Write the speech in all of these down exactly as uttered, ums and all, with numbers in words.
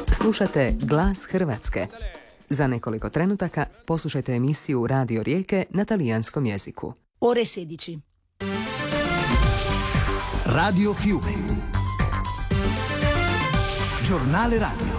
Slušate Glas Hrvatske. Za nekoliko trenutaka poslušajte emisiju Radio Rijeke na talijanskom jeziku. Ore sedici. Radio Fiume. Giornale radio.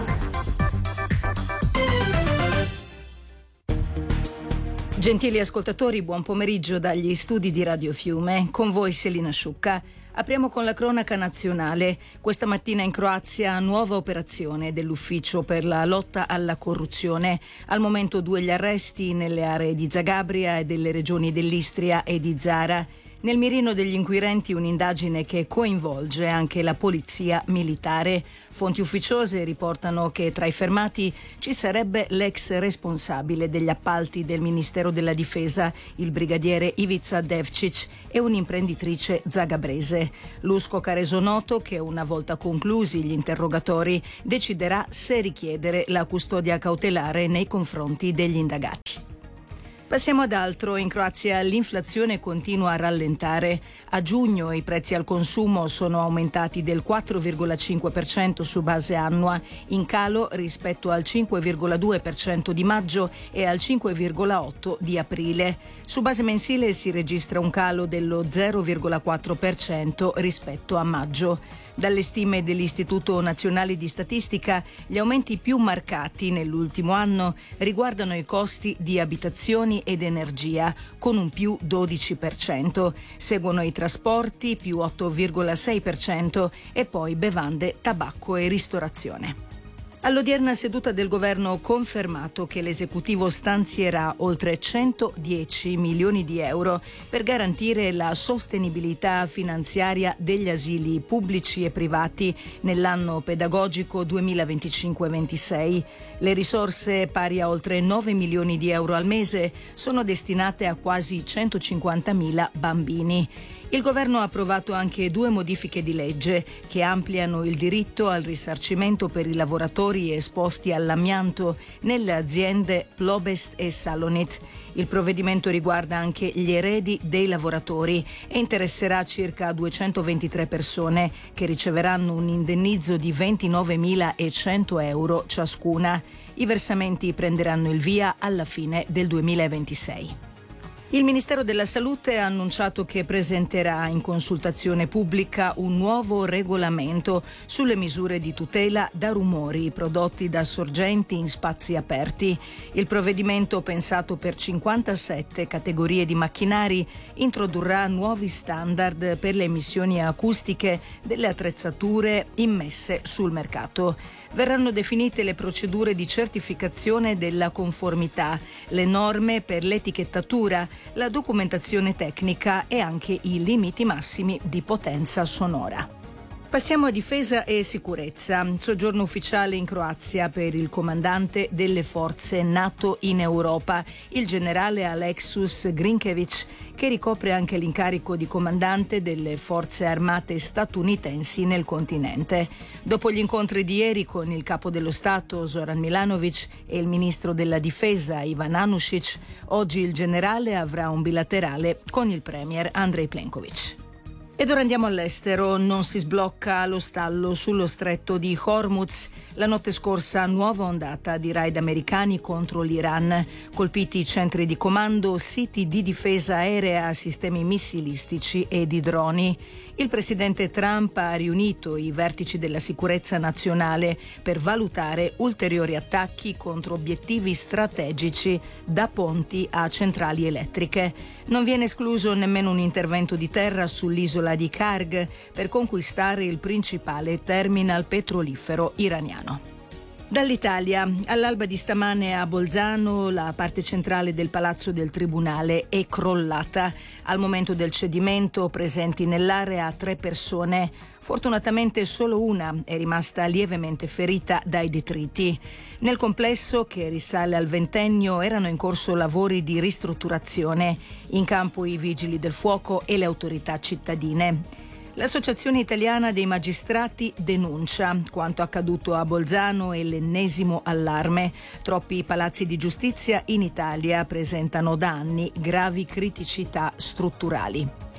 Gentili ascoltatori, buon pomeriggio dagli studi di Radio Fiume. Con voi Selina Sciucca. Apriamo con la cronaca nazionale. Questa mattina in Croazia nuova operazione dell'Ufficio per la lotta alla corruzione. Al momento due gli arresti nelle aree di Zagabria e delle regioni dell'Istria e di Zara. Nel mirino degli inquirenti un'indagine che coinvolge anche la polizia militare. Fonti ufficiose riportano che tra i fermati ci sarebbe l'ex responsabile degli appalti del Ministero della Difesa, il brigadiere Ivica Devčić, e un'imprenditrice zagabrese. L'U S C O ha reso noto che una volta conclusi gli interrogatori deciderà se richiedere la custodia cautelare nei confronti degli indagati. Passiamo ad altro. In Croazia l'inflazione continua a rallentare. A giugno i prezzi al consumo sono aumentati del quattro virgola cinque per cento su base annua, in calo rispetto al cinque virgola due per cento di maggio e al cinque virgola otto per cento di aprile. Su base mensile si registra un calo dello zero virgola quattro per cento rispetto a maggio. Dalle stime dell'Istituto Nazionale di Statistica, gli aumenti più marcati nell'ultimo anno riguardano i costi di abitazioni ed energia, con un più dodici per cento. Seguono i trasporti, più otto virgola sei per cento, e poi bevande, tabacco e ristorazione. All'odierna seduta del governo ho confermato che l'esecutivo stanzierà oltre centodieci milioni di euro per garantire la sostenibilità finanziaria degli asili pubblici e privati nell'anno pedagogico duemilaventicinque ventisei. Le risorse, pari a oltre nove milioni di euro al mese, sono destinate a quasi centocinquantamila bambini. Il governo ha approvato anche due modifiche di legge che ampliano il diritto al risarcimento per i lavoratori esposti all'amianto nelle aziende Plobest e Salonit. Il provvedimento riguarda anche gli eredi dei lavoratori e interesserà circa duecentoventitré persone che riceveranno un indennizzo di ventinovemilacento euro ciascuna. I versamenti prenderanno il via alla fine del duemilaventisei. Il Ministero della Salute ha annunciato che presenterà in consultazione pubblica un nuovo regolamento sulle misure di tutela da rumori prodotti da sorgenti in spazi aperti. Il provvedimento, pensato per cinquantasette categorie di macchinari, introdurrà nuovi standard per le emissioni acustiche delle attrezzature immesse sul mercato. Verranno definite le procedure di certificazione della conformità, le norme per l'etichettatura, la documentazione tecnica e anche i limiti massimi di potenza sonora. Passiamo a difesa e sicurezza. Soggiorno ufficiale in Croazia per il comandante delle forze NATO in Europa, il generale Alexus Grinkević, che ricopre anche l'incarico di comandante delle forze armate statunitensi nel continente. Dopo gli incontri di ieri con il capo dello Stato Zoran Milanovic e il ministro della difesa Ivan Anušić, oggi il generale avrà un bilaterale con il premier Andrej Plenković. Ed ora andiamo all'estero. Non si sblocca lo stallo sullo stretto di Hormuz. La notte scorsa nuova ondata di raid americani contro l'Iran. Colpiti i centri di comando, siti di difesa aerea, sistemi missilistici e di droni. Il presidente Trump ha riunito i vertici della sicurezza nazionale per valutare ulteriori attacchi contro obiettivi strategici, da ponti a centrali elettriche. Non viene escluso nemmeno un intervento di terra sull'isola di Karg per conquistare il principale terminal petrolifero iraniano. Dall'Italia, all'alba di stamane a Bolzano, la parte centrale del palazzo del tribunale è crollata. Al momento del cedimento, presenti nell'area tre persone. Fortunatamente solo una è rimasta lievemente ferita dai detriti. Nel complesso, che risale al ventennio, erano in corso lavori di ristrutturazione. In campo i vigili del fuoco e le autorità cittadine. L'Associazione Italiana dei Magistrati denuncia quanto accaduto a Bolzano e l'ennesimo allarme. Troppi palazzi di giustizia in Italia presentano da anni gravi criticità strutturali.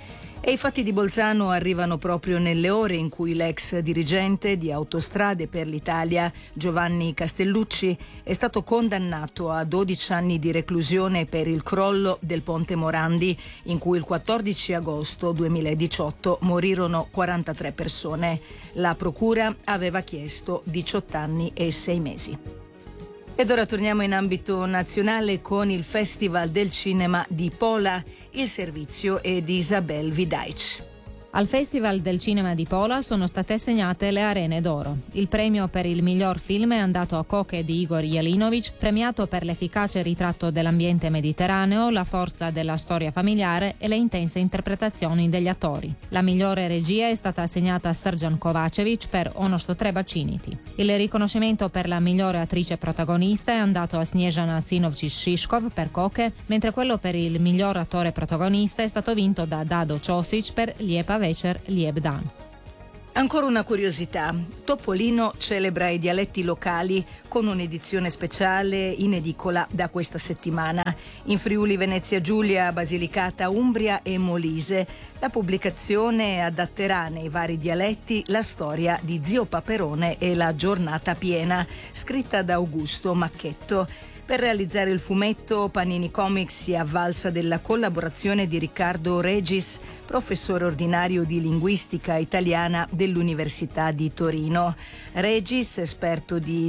E i fatti di Bolzano arrivano proprio nelle ore in cui l'ex dirigente di Autostrade per l'Italia, Giovanni Castellucci, è stato condannato a dodici anni di reclusione per il crollo del Ponte Morandi, in cui il quattordici agosto duemiladiciotto morirono quarantatré persone. La procura aveva chiesto diciotto anni e sei mesi. Ed ora torniamo in ambito nazionale con il Festival del Cinema di Pola. Il servizio è di Isabel Vidaic. Al Festival del Cinema di Pola sono state assegnate le Arene d'Oro. Il premio per il miglior film è andato a Koke di Igor Jelinovic, premiato per l'efficace ritratto dell'ambiente mediterraneo, la forza della storia familiare e le intense interpretazioni degli attori. La migliore regia è stata assegnata a Srđan Kovačević per Ono što treba činiti. Il riconoscimento per la migliore attrice protagonista è andato a Snježana Sinovčić-Šiškov per Koke, mentre quello per il miglior attore protagonista è stato vinto da Dado Ćosić per Lijepa večer, lijep dan. Ancora una curiosità. Topolino celebra i dialetti locali con un'edizione speciale in edicola da questa settimana. In Friuli Venezia Giulia, Basilicata, Umbria e Molise la pubblicazione adatterà nei vari dialetti la storia di Zio Paperone e la giornata piena, scritta da Augusto Macchetto. Per realizzare il fumetto, Panini Comics si è avvalsa della collaborazione di Riccardo Regis, professore ordinario di linguistica italiana dell'Università di Torino. Regis, esperto di